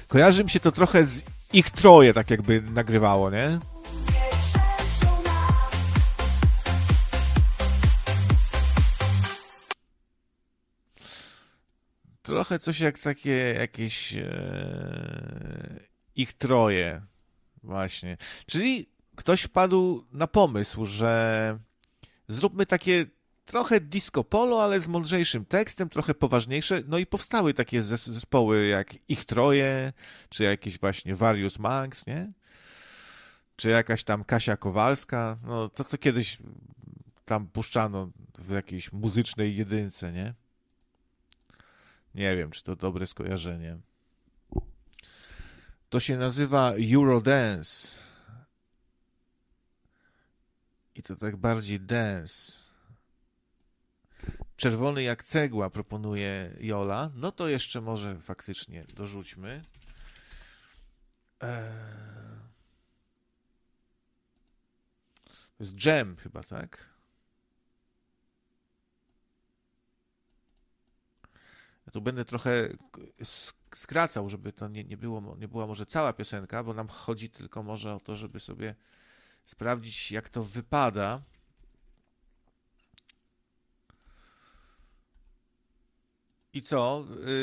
Kojarzy mi się to trochę z ich troje, tak jakby nagrywało, nie? Trochę coś jak takie jakieś ich troje, właśnie. Czyli ktoś wpadł na pomysł, że zróbmy takie trochę disco polo, ale z mądrzejszym tekstem, trochę poważniejsze. No i powstały takie zespoły jak ich troje, czy jakieś właśnie Various Monks, nie? Czy jakaś tam Kasia Kowalska. No to, co kiedyś tam puszczano w jakiejś muzycznej jedynce, nie? Nie wiem, czy to dobre skojarzenie. To się nazywa Eurodance. I to tak bardziej dance. Czerwony jak cegła proponuje Jola. No to jeszcze może faktycznie dorzućmy. To jest Jam chyba, tak? Ja tu będę trochę skracał, żeby to nie była może cała piosenka, bo nam chodzi tylko może o to, żeby sobie sprawdzić, jak to wypada. I co?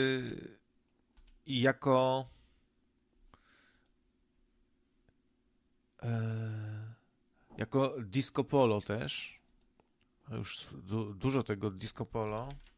I jako disco polo też. Już dużo tego disco polo.